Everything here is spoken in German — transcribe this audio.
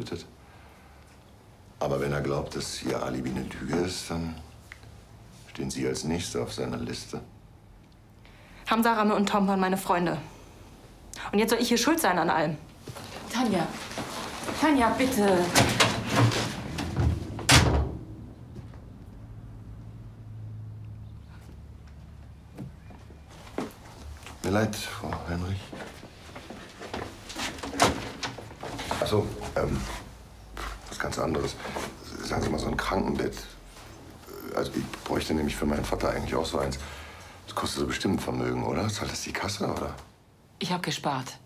getötet. Aber wenn er glaubt, dass Ihr Alibi eine Lüge ist, dann stehen Sie als Nächste auf seiner Liste. Hamza, Ramme und Tom waren meine Freunde. Und jetzt soll ich hier schuld sein an allem. Tanja. Tanja, bitte. Mir leid, Frau Heinrich. Ach so, was ganz anderes. Sagen Sie mal, so ein Krankenbett. Also ich bräuchte nämlich für meinen Vater eigentlich auch so eins. Das kostet so bestimmt ein Vermögen, oder? Zahlt das die Kasse, oder? Ich habe gespart.